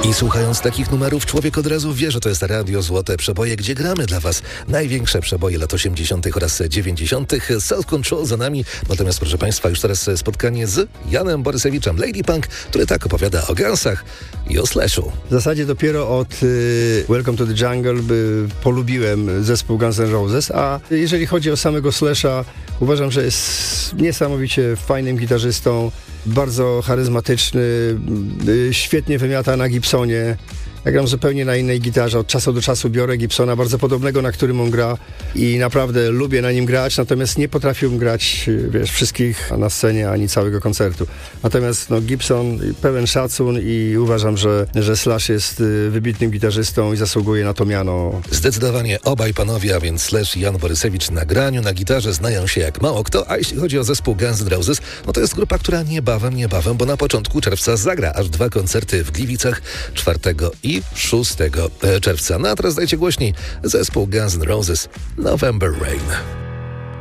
I słuchając takich numerów, człowiek od razu wie, że to jest Radio Złote Przeboje, gdzie gramy dla Was największe przeboje lat 80. oraz 90. Self Control za nami. Natomiast, proszę Państwa, już teraz spotkanie z Janem Borysewiczem, Lady Punk, który tak opowiada o Gunsach i o Slashu. W zasadzie dopiero od Welcome to the Jungle polubiłem zespół Guns N' Roses, a jeżeli chodzi o samego Slasha, uważam, że jest niesamowicie fajnym gitarzystą, bardzo charyzmatyczny, świetnie wymiata na Gibsonie. Ja gram zupełnie na innej gitarze. Od czasu do czasu biorę Gibsona, bardzo podobnego, na którym on gra i naprawdę lubię na nim grać, natomiast nie potrafiłbym grać, wszystkich na scenie, ani całego koncertu. Natomiast Gibson, pełen szacun i uważam, że Slash jest wybitnym gitarzystą i zasługuje na to miano. Zdecydowanie obaj panowie, a więc Slash i Jan Borysewicz na graniu, na gitarze znają się jak mało kto, a jeśli chodzi o zespół Guns N' Roses, to jest grupa, która niebawem, bo na początku czerwca zagra aż 2 koncerty w Gliwicach 4 i 6 czerwca. No a teraz dajcie głośniej zespół Guns N' Roses November Rain.